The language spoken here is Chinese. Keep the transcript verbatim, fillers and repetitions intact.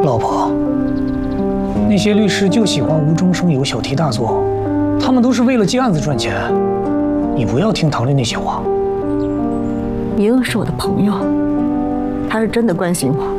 老婆，那些律师就喜欢无中生有、小题大做，他们都是为了接案子赚钱。你不要听唐丽那些话。 莹莹是我的朋友，她是真的关心我。